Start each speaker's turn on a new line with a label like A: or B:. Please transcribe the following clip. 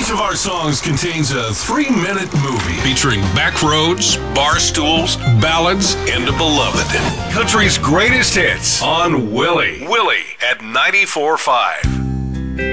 A: Each of our songs contains a 3-minute movie featuring backroads, bar stools, ballads, and a beloved. Country's greatest hits on Willie. Willie at 94.5.